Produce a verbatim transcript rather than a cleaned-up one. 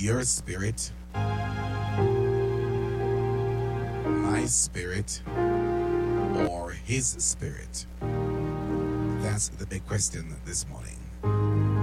Your spirit, my spirit, or his spirit? That's the big question this morning.